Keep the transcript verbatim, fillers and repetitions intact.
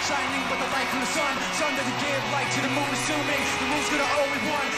shining, but the light from the sun. Sun doesn't give light to the moon, assuming the moon's gonna owe me one.